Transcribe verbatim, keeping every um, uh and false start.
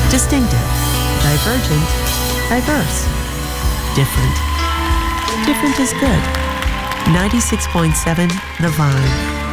Distinctive, divergent, diverse, different. Different is good. ninety-six point seven The Vine.